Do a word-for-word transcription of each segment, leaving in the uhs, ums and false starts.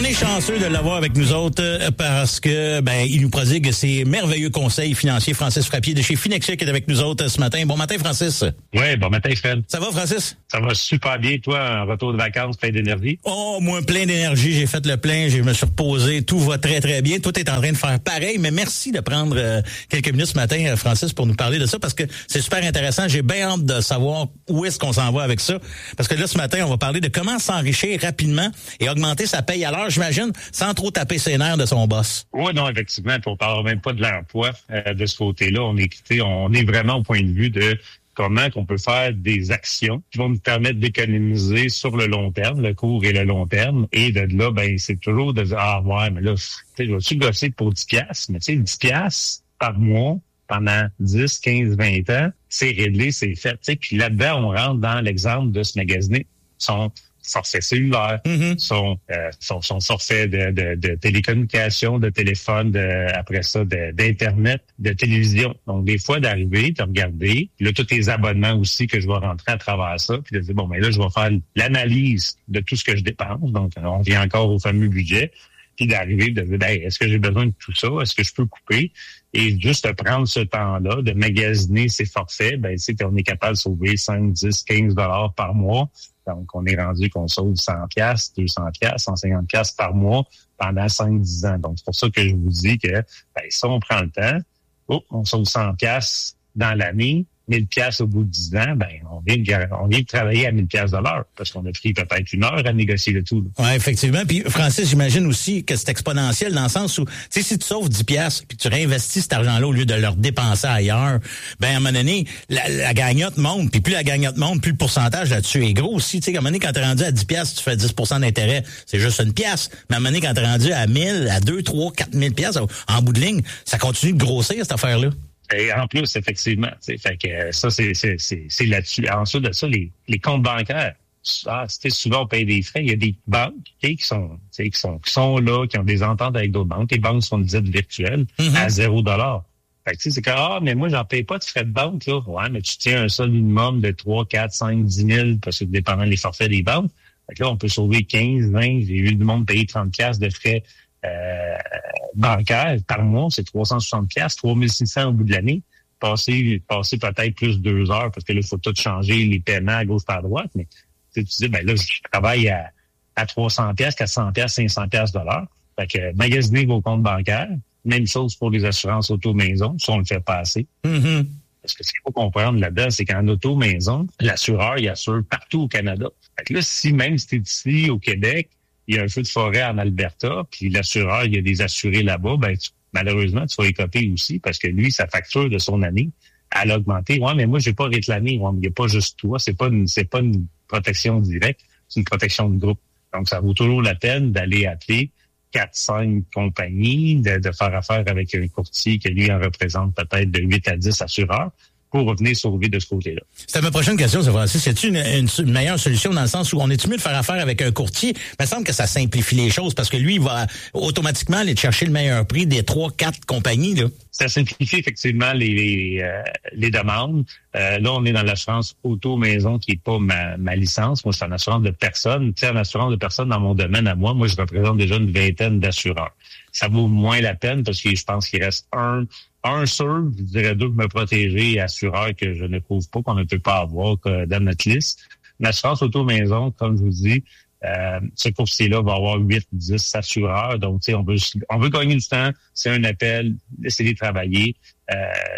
On est chanceux de l'avoir avec nous autres euh, parce que ben il nous prodigue ses merveilleux conseils financiers. Francis Frappier de chez Finexia qui est avec nous autres ce matin. Bon matin, Francis. Oui, bon matin, Fred. Ça va, Francis? Ça va super bien. Toi, un retour de vacances, plein d'énergie? Oh, moi, plein d'énergie. J'ai fait le plein. Je me suis reposé. Tout va très, très bien. Tout est en train de faire pareil. Mais merci de prendre euh, quelques minutes ce matin, Francis, pour nous parler de ça parce que c'est super intéressant. J'ai bien hâte de savoir où est-ce qu'on s'en va avec ça. Parce que là, ce matin, on va parler de comment s'enrichir rapidement et augmenter sa paye à l'heure, j'imagine, sans trop taper ses nerfs de son boss. Oui, non, effectivement. On parle même pas de l'emploi euh, de ce côté-là. On est, on est vraiment au point de vue de comment qu'on peut faire des actions qui vont nous permettre d'économiser sur le long terme, le court et le long terme. Et de là, ben c'est toujours de dire, ah ouais, mais là, tu sais, je vais-tu gosser pour dix piastres? Mais tu sais, dix piastres par mois pendant dix, quinze, vingt ans, c'est réglé, c'est fait. Tu sais, puis là-dedans, on rentre dans l'exemple de se magasiner son forfait cellulaire, mm-hmm. son, euh, son son forfait de, de, de télécommunication, de téléphone, de, après ça, de, d'Internet, de télévision. Donc, des fois, d'arriver, de regarder, puis là, tous tes abonnements aussi que je vais rentrer à travers ça, puis de dire, bon, mais là, je vais faire l'analyse de tout ce que je dépense. Donc, on vient encore au fameux budget, puis d'arriver, de dire, ben, est-ce que j'ai besoin de tout ça? Est-ce que je peux couper? Et juste de prendre ce temps-là, de magasiner ses forfaits, ben, tu sais, on est capable de sauver cinq, dix, quinze dollars par mois. Donc, on est rendu qu'on sauve cent piastres, deux cents piastres, cent cinquante piastres par mois pendant cinq dix ans. Donc, c'est pour ça que je vous dis que, ben, si on prend le temps, oh, on sauve cent piastres dans l'année, mille piastres au bout de dix ans, ben, on vient de, on vient de travailler à mille piastres de l'heure parce qu'on a pris peut-être une heure à négocier le tout. Oui, effectivement. Puis, Francis, j'imagine aussi que c'est exponentiel dans le sens où, tu sais, si tu sauves dix piastres puis tu réinvestis cet argent-là au lieu de le redépenser ailleurs, ben, à un moment donné, la, la gagnotte monte. Puis plus la gagnotte monte, plus le pourcentage là-dessus est gros aussi. Tu sais, à un moment donné, quand t'es rendu à dix piastres, tu fais dix pour cent d'intérêt. C'est juste une pièce. Mais à un moment donné, quand t'es rendu à mille, à deux, trois, quatre mille piastres, en bout de ligne, ça continue de grossir, cette affaire-là. Et en plus, effectivement, tu sais, fait que ça, c'est, c'est, c'est, c'est là-dessus. Ensuite de ça, les, les comptes bancaires, ah, souvent on paye des frais. Il y a des banques qui sont, qui sont, qui sont là, qui ont des ententes avec d'autres banques. Les banques sont dites virtuelles mm-hmm. à zéro dollar. Fait que tu sais, c'est que ah, mais moi, j'en paye pas de frais de banque, là. Ouais, mais tu tiens un seul minimum de trois, quatre, cinq, dix mille, parce que dépendant des forfaits des banques. Fait que là, on peut sauver quinze, vingt. J'ai vu du monde payer trente piastres de frais Euh, bancaire par mois, c'est trois cent soixante piastres, trois mille six cents au bout de l'année. Passer, passer peut-être plus de deux heures parce que là, il faut tout changer les paiements à gauche par droite. Mais tu dis, ben là, je travaille à, à trois cents piastres, quatre cents piastres, cinq cents piastres de l'heure. Fait que magasinez vos comptes bancaires. Même chose pour les assurances auto-maison. Ça, on le fait passer. Mm-hmm. Parce que ce qu'il faut comprendre là-dedans, c'est qu'en auto-maison, l'assureur, il assure partout au Canada. Fait que là, si même si t'es ici au Québec, il y a un feu de forêt en Alberta, puis l'assureur, il y a des assurés là-bas, ben tu, malheureusement, tu vas écoper aussi parce que lui, sa facture de son année, elle a augmenté. Ouais, mais moi, j'ai pas réclamé. Ouais, mais il n'y a pas juste toi. C'est pas une, c'est pas une protection directe, c'est une protection de groupe. Donc, ça vaut toujours la peine d'aller appeler quatre, cinq compagnies, de, de faire affaire avec un courtier qui, lui, en représente peut-être de huit à dix assureurs, pour revenir sauver de ce côté-là. C'était ma prochaine question, c'est Francis. C'est-tu une, une, une meilleure solution dans le sens où on est-tu mieux de faire affaire avec un courtier? Il me semble que ça simplifie les choses parce que lui, il va automatiquement aller chercher le meilleur prix des trois, quatre compagnies, là. Ça simplifie effectivement les, les, euh, les demandes. Euh, là, on est dans l'assurance auto-maison qui est pas ma, ma licence. Moi, c'est une assurance de personnes. Tu sais, une assurance de personnes dans mon domaine à moi, moi, je représente déjà une vingtaine d'assureurs. Ça vaut moins la peine parce que je pense qu'il reste un Un sûr, je dirais deux, me protéger, assureur que je ne trouve pas, qu'on ne peut pas avoir dans notre liste. L'assurance auto-maison, comme je vous dis, euh, ce courtier-là va avoir huit, dix assureurs. Donc, tu sais, on veut, on veut gagner du temps. C'est un appel, laissez-les travailler. Euh,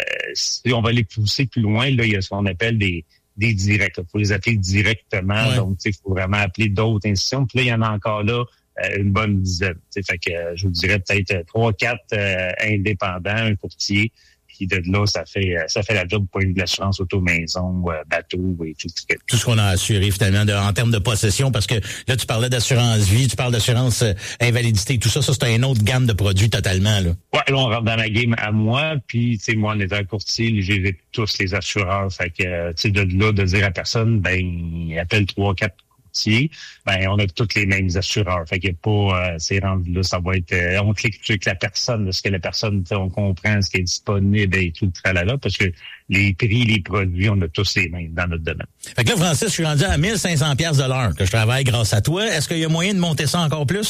si on va les pousser plus loin, là, il y a ce qu'on appelle des, des directs. Il faut les appeler directement. Ouais. Donc, tu sais, il faut vraiment appeler d'autres institutions. Puis là, il y en a encore là Euh, une bonne dizaine. T'sais, fait que euh, je vous dirais peut-être trois, quatre euh, indépendants, un courtier, puis de là, ça fait ça fait la job pour une de l'assurance auto-maison, euh, bateau et tout. Tout ce qu'on a assuré finalement de, en termes de possession, parce que là, tu parlais d'assurance vie, tu parles d'assurance euh, invalidité, tout ça, ça c'est une autre gamme de produits totalement, là. Ouais, là, on rentre dans ma game à moi, puis tu sais, moi, en étant courtier, j'ai tous les assureurs. Fait que, tu sais, de là, de dire à personne, ben, appelle trois, quatre ben on a tous les mêmes assureurs. Fait qu'il n'y a pas euh, ces rendu là, ça va être euh, on clique sur la personne, ce que la personne, on comprend ce qui est disponible et tout le tralala, parce que les prix, les produits, on a tous les mêmes dans notre domaine. Fait que là, Francis, je suis rendu à mille cinq cents piastres de l'heure que je travaille grâce à toi. Est-ce qu'il y a moyen de monter ça encore plus?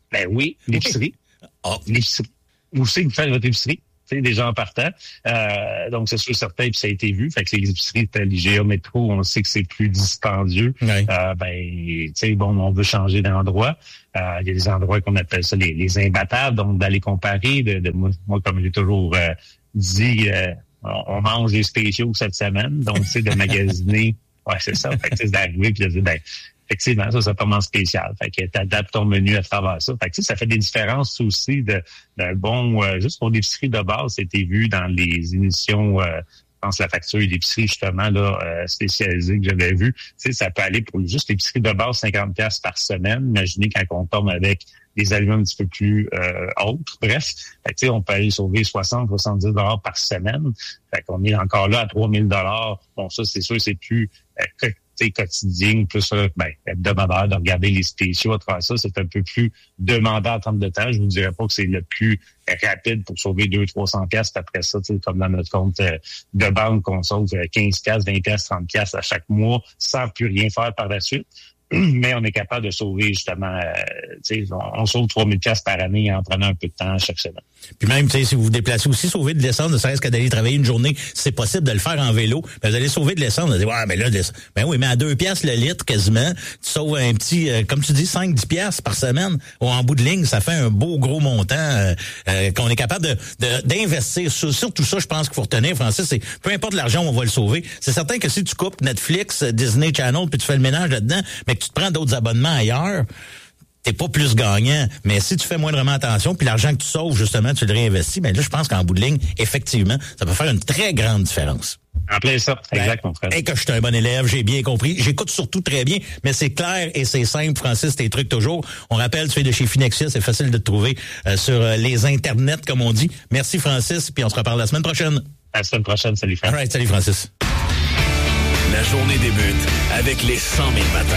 Ben oui, l'épicerie. Oh. L'épicerie. Vous savez que vous faites votre épicerie. Des gens partant. Euh, donc, c'est sûr certain, puis ça a été vu. Fait que les épiceries, les G A Métro, on sait que c'est plus dispendieux. Ouais. Euh, ben, tu sais, bon, on veut changer d'endroit. Euh, il y a des endroits qu'on appelle ça les, les imbattables, donc d'aller comparer. De, de moi, moi, comme j'ai toujours euh, dit, euh, on, on mange des spéciaux cette semaine. Donc, tu sais, de magasiner. Ouais, c'est ça. Fait que c'est d'arriver puis de dire, ben, effectivement, ça, c'est vraiment spécial. Fait que t'adaptes ton menu à travers ça. Fait que ça fait des différences aussi de d'un bon, euh, juste pour l'épicerie de base, c'était vu dans les émissions, euh, je pense la facture d'épicerie, justement, là, euh, spécialisée que j'avais vue. Tu sais, ça peut aller pour juste l'épicerie de base, cinquante dollars par semaine. Imaginez quand on tombe avec des aliments un petit peu plus euh, autres. Bref, fait que, tu sais, on peut aller sauver soixante, soixante-dix dollars par semaine. Fait qu'on est encore là à trois mille dollars. Bon, ça, c'est sûr, c'est plus euh, quotidien, plus ben, hebdomadaire de regarder les spéciaux à travers ça, c'est un peu plus demandant en termes de temps. Je vous dirais pas que c'est le plus rapide pour sauver deux cents trois cents piastres après ça, comme dans notre compte euh, de banque qu'on sauve quinze piastres, vingt piastres, trente piastres à chaque mois sans plus rien faire par la suite. Mais on est capable de sauver justement, euh, tu sais, on, on sauve trois mille piastres par année en prenant un peu de temps chaque semaine. Puis même, tu sais, si vous vous déplacez aussi, sauver de l'essence, ne serait-ce que d'aller travailler une journée, c'est possible de le faire en vélo, ben vous allez sauver de l'essence. Vous allez dire, ouais, mais là, ben oui, mais à deux piastres le litre quasiment, tu sauves un petit, euh, comme tu dis, cinq dix piastres par semaine. Ou en bout de ligne, ça fait un beau gros montant euh, euh, qu'on est capable de, de d'investir. Sur, sur tout ça, je pense qu'il faut retenir, Francis, c'est peu importe l'argent, on va le sauver. C'est certain que si tu coupes Netflix, Disney Channel, puis tu fais le ménage là-dedans, mais que tu te prends d'autres abonnements ailleurs, t'es pas plus gagnant. Mais si tu fais moindrement attention, puis l'argent que tu sauves, justement, tu le réinvestis, ben là, je pense qu'en bout de ligne, effectivement, ça peut faire une très grande différence. En plein ça, exact, mon frère. Et que je suis un bon élève, j'ai bien compris. J'écoute surtout très bien, mais c'est clair et c'est simple, Francis, tes trucs toujours. On rappelle, tu es de chez Finexia, c'est facile de te trouver euh, sur euh, les internets, comme on dit. Merci, Francis, puis on se reparle la semaine prochaine. À la semaine prochaine, salut, Francis. All right, salut, Francis. La journée débute avec les cent mille matins.